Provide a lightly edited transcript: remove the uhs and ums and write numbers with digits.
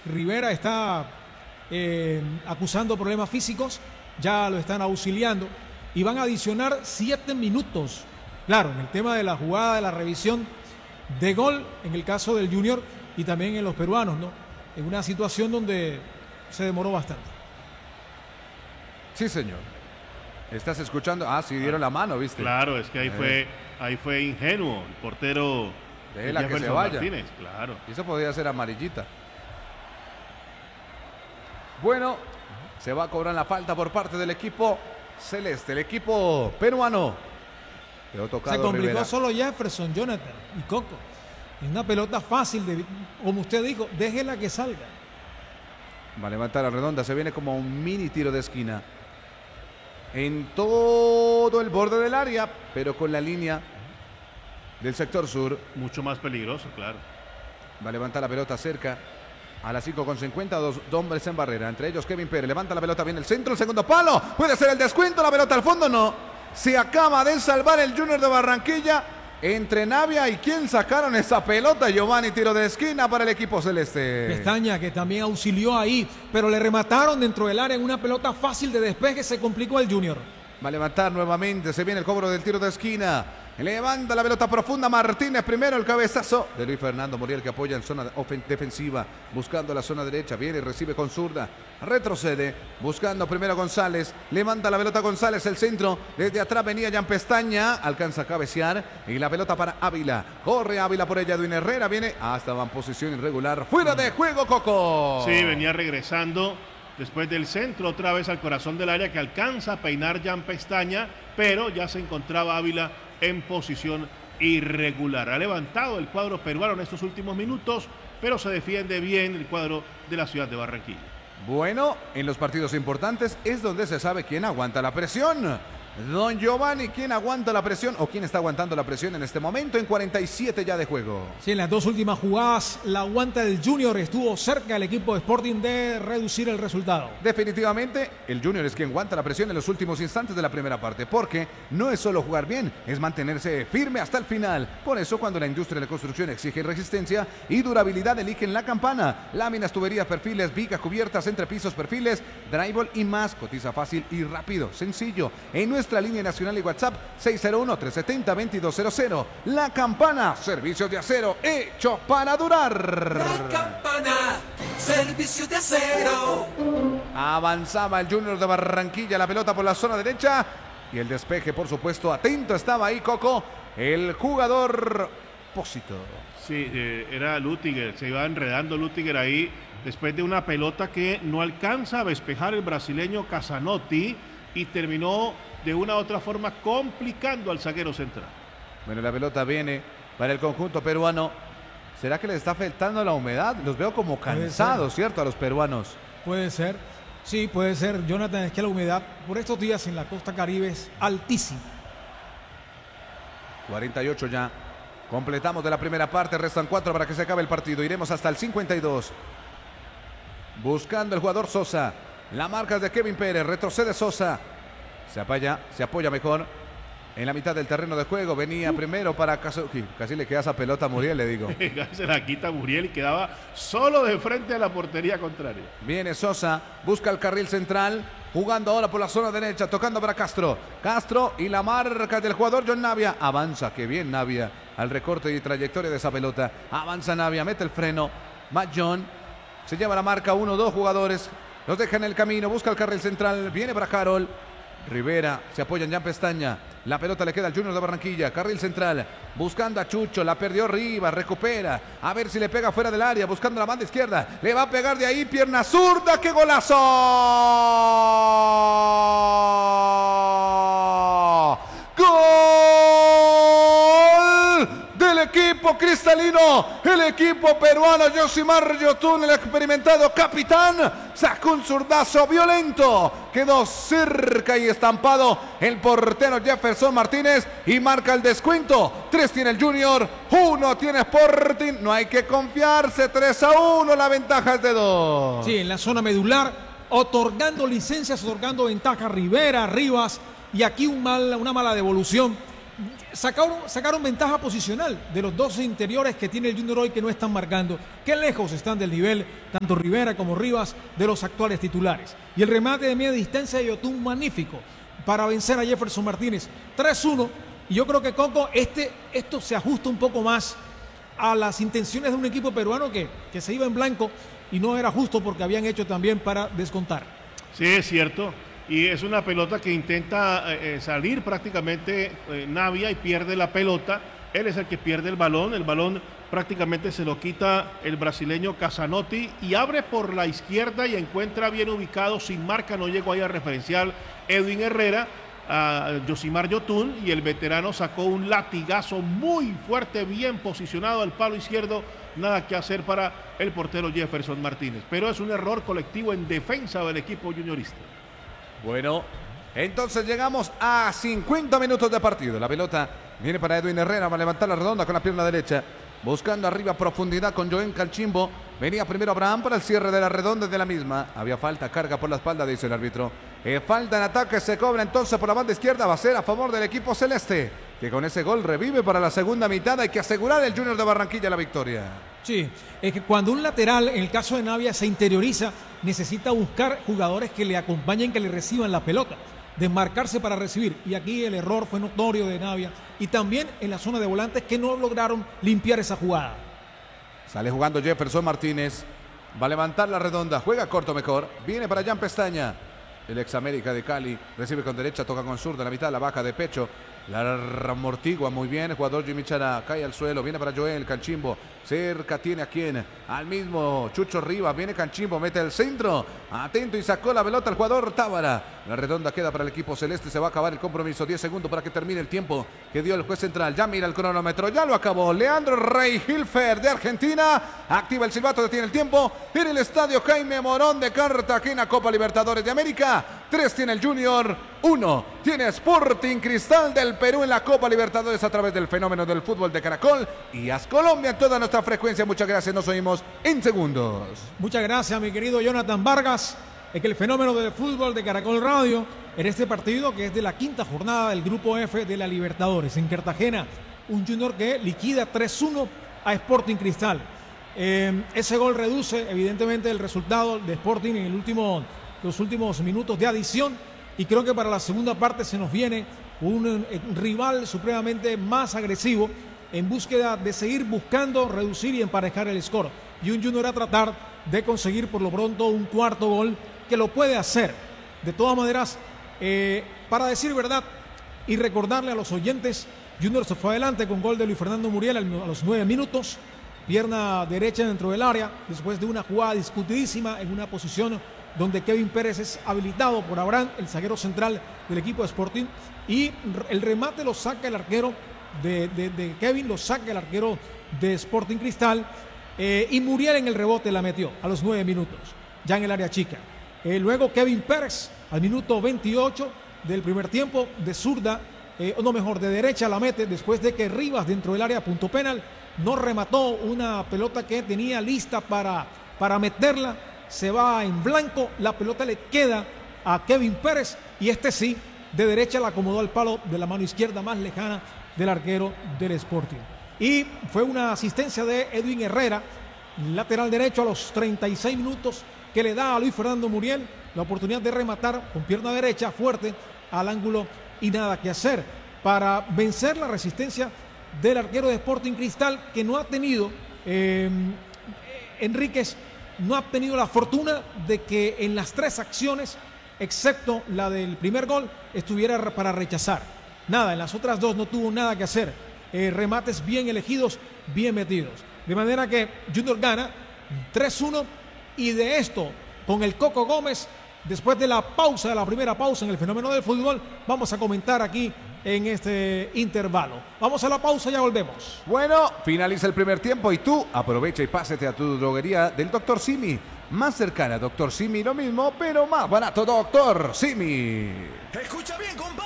Rivera está acusando problemas físicos, ya lo están auxiliando y van a adicionar 7 minutos. Claro, en el tema de la jugada, de la revisión de gol, en el caso del Junior y también en los peruanos, ¿no? En una situación donde se demoró bastante. Sí, señor. ¿Estás escuchando? Ah, sí, dieron la mano, ¿viste? Claro, es que ahí fue ingenuo el portero de la que se vaya. Martínez, claro. Y eso podría ser amarillita. Bueno, se va a cobrar la falta por parte del equipo celeste, el equipo peruano. Se complicó Rivera. Solo Jefferson, Jonathan y Coco. Es una pelota fácil, como usted dijo, déjela que salga. Va a levantar a redonda, se viene como un mini tiro de esquina. En todo el borde del área, pero con la línea del sector sur. Mucho más peligroso, claro. Va a levantar la pelota cerca a las 5:50, dos hombres en barrera, entre ellos Kevin Pérez. Levanta la pelota, viene el centro, el segundo palo. Puede ser el descuento, la pelota al fondo, no. Se acaba de salvar el Junior de Barranquilla. Entre Navia y quien sacaron esa pelota, Giovanni, tiro de esquina para el equipo celeste. Pestaña, que también auxilió ahí, pero le remataron dentro del área en una pelota fácil de despeje, se complicó el Junior. Va a levantar nuevamente, se viene el cobro del tiro de esquina. Levanta la pelota profunda Martínez, primero el cabezazo de Luis Fernando Muriel, que apoya en zona defensiva, buscando la zona derecha, viene y recibe con zurda, retrocede, buscando primero a González, levanta la pelota González, el centro, desde atrás venía Jan Pestaña, alcanza a cabecear, y la pelota para Ávila, corre Ávila por ella, Edwin Herrera, viene, estaba en posición irregular, fuera de juego Coco. Sí, venía regresando después del centro, otra vez al corazón del área, que alcanza a peinar Jan Pestaña, pero ya se encontraba Ávila en posición irregular. Ha levantado el cuadro peruano en estos últimos minutos, pero se defiende bien el cuadro de la ciudad de Barranquilla. Bueno, en los partidos importantes es donde se sabe quién aguanta la presión. Don Giovanni, ¿quién aguanta la presión o quién está aguantando la presión en este momento en 47 ya de juego? Sí, en las dos últimas jugadas la aguanta el Junior, estuvo cerca el equipo de Sporting de reducir el resultado. Definitivamente el Junior es quien aguanta la presión en los últimos instantes de la primera parte, porque no es solo jugar bien, es mantenerse firme hasta el final. Por eso cuando la industria de la construcción exige resistencia y durabilidad, eligen La Campana. Láminas, tuberías, perfiles, vigas, cubiertas, entrepisos, perfiles, drywall y más. Cotiza fácil y rápido, sencillo. En nuestra línea nacional y WhatsApp 601-370-2200. La Campana, servicios de acero hecho para durar. La Campana, servicios de acero. Avanzaba el Junior de Barranquilla, la pelota por la zona derecha y el despeje, por supuesto, atento estaba ahí Coco, el jugador Pósito. Sí, era Lüttiger, se iba enredando Lüttiger ahí después de una pelota que no alcanza a despejar el brasileño Casanotti y terminó de una u otra forma complicando al zaguero central. Bueno, la pelota viene para el conjunto peruano. ¿Será que les está afectando la humedad? Los veo como cansados, ¿cierto? A los peruanos. Puede ser, sí, puede ser. Jonathan, es que la humedad por estos días en la costa caribe es altísima. 48 ya. Completamos de la primera parte, restan 4 para que se acabe el partido. Iremos hasta el 52. Buscando el jugador Sosa. La marca es de Kevin Pérez, retrocede Sosa. Se apoya mejor en la mitad del terreno de juego. Venía primero para Kazuki. Casi le queda esa pelota a Muriel, le digo. Se la quita Muriel y quedaba solo de frente a la portería contraria. Viene Sosa, busca el carril central. Jugando ahora por la zona derecha, tocando para Castro. Castro y la marca del jugador John Navia. Avanza, qué bien Navia al recorte y trayectoria de esa pelota. Avanza Navia, mete el freno. Va John, se lleva la marca, 1-2 jugadores. Los deja en el camino, busca el carril central. Viene para Carol. Rivera se apoya en Jan Pestaña. La pelota le queda al Junior de Barranquilla. Carril central. Buscando a Chucho. La perdió Rivas. Recupera. A ver si le pega fuera del área. Buscando la banda izquierda. Le va a pegar de ahí. Pierna zurda. ¡Qué golazo! ¡Gol! Del equipo cristalino, el equipo peruano. Yosimar Yotun, el experimentado capitán, sacó un zurdazo violento, quedó cerca y estampado el portero Jefferson Martínez y marca el descuento. 3 tiene el Junior, 1 tiene Sporting. No hay que confiarse, 3-1, la ventaja es de 2. Sí, en la zona medular, otorgando licencias, otorgando ventaja Rivera, Rivas, y aquí una mala devolución sacaron ventaja posicional de los dos interiores que tiene el Junior hoy que no están marcando. Qué lejos están del nivel, tanto Rivera como Rivas, de los actuales titulares. Y el remate de media distancia de Yotún, magnífico, para vencer a Jefferson Martínez. 3-1. Y yo creo que Coco, esto se ajusta un poco más a las intenciones de un equipo peruano que se iba en blanco y no era justo porque habían hecho también para descontar. Sí, es cierto. Y es una pelota que intenta salir prácticamente Navia y pierde la pelota. Él es el que pierde el balón prácticamente se lo quita el brasileño Casanotti y abre por la izquierda y encuentra bien ubicado, sin marca, no llegó ahí a referencial Edwin Herrera, a Yosimar Yotún, y el veterano sacó un latigazo muy fuerte, bien posicionado al palo izquierdo. Nada que hacer para el portero Jefferson Martínez, pero es un error colectivo en defensa del equipo juniorista. Bueno, entonces llegamos a 50 minutos de partido. La pelota viene para Edwin Herrera, va a levantar la redonda con la pierna derecha, buscando arriba profundidad con Joel Calchimbo. Venía primero Abraham para el cierre de la redonda de la misma. Había falta, carga por la espalda, dice el árbitro. Falta en ataque, se cobra entonces por la banda izquierda. Va a ser a favor del equipo celeste, que con ese gol revive para la segunda mitad. Hay que asegurar el Junior de Barranquilla la victoria. Sí, es que cuando un lateral, en el caso de Navia, se interioriza, necesita buscar jugadores que le acompañen, que le reciban la pelota, desmarcarse para recibir. Y aquí el error fue notorio de Navia. Y también en la zona de volantes que no lograron limpiar esa jugada. Sale jugando Jefferson Martínez. Va a levantar la redonda. Juega corto mejor. Viene para Jan Pestaña. El ex América de Cali. Recibe con derecha, toca con zurda. La mitad, la baja de pecho. La amortigua muy bien. El jugador Jimmy Chara cae al suelo. Viene para Joel Calchimbo. Cerca tiene a quien. Al mismo Chucho Rivas. Viene Calchimbo. Mete el centro. Atento y sacó la pelota el jugador Tábara. La redonda queda para el equipo celeste. Se va a acabar el compromiso. 10 segundos para que termine el tiempo que dio el juez central. Ya mira el cronómetro. Ya lo acabó. Leandro Rey Hilfer de Argentina. Activa el silbato. Detiene el tiempo. En el estadio Jaime Morón de Cartagena. Copa Libertadores de América. 3 tiene el Junior. 1 tiene Sporting Cristal del Perú en la Copa Libertadores a través del fenómeno del fútbol de Caracol y As Colombia en toda nuestra frecuencia. Muchas gracias, nos oímos en segundos. Muchas gracias, mi querido Jonathan Vargas. Es que el fenómeno del fútbol de Caracol Radio en este partido, que es de la quinta jornada del Grupo F de la Libertadores en Cartagena, un Junior que liquida 3-1 a Sporting Cristal. Ese gol reduce evidentemente el resultado de Sporting en los últimos minutos de adición. Y creo que para la segunda parte se nos viene un rival supremamente más agresivo en búsqueda de seguir buscando reducir y emparejar el score. Y un Junior a tratar de conseguir por lo pronto un cuarto gol, que lo puede hacer. De todas maneras, para decir verdad y recordarle a los oyentes, Junior se fue adelante con gol de Luis Fernando Muriel a los 9 minutos. Pierna derecha dentro del área, después de una jugada discutidísima en una posición donde Kevin Pérez es habilitado por Abraham, el zaguero central del equipo de Sporting, y el remate lo saca el arquero de Kevin, lo saca el arquero de Sporting Cristal, y Muriel en el rebote la metió a los 9 minutos, ya en el área chica. Luego Kevin Pérez al minuto 28 del primer tiempo de zurda, de derecha la mete después de que Rivas dentro del área, punto penal, no remató una pelota que tenía lista para meterla. Se va en blanco, la pelota le queda a Kevin Pérez y este sí, de derecha la acomodó al palo de la mano izquierda más lejana del arquero del Sporting. Y fue una asistencia de Edwin Herrera, lateral derecho a los 36 minutos, que le da a Luis Fernando Muriel la oportunidad de rematar con pierna derecha fuerte al ángulo y nada que hacer para vencer la resistencia del arquero de Sporting Cristal, que no ha tenido Enríquez. No ha tenido la fortuna de que en las 3 acciones, excepto la del primer gol, estuviera para rechazar. Nada, en las otras 2 no tuvo nada que hacer. Remates bien elegidos, bien metidos. De manera que Junior gana 3-1 y de esto, con el Coco Gómez, después de la pausa, de la primera pausa en el fenómeno del fútbol, vamos a comentar aquí en este intervalo. Vamos a la pausa, ya volvemos. Bueno, finaliza el primer tiempo y tú aprovecha y pásate a tu droguería del Dr. Simi. Más cercana, Dr. Simi, lo mismo, pero más barato, Dr. Simi. Escucha bien, compa.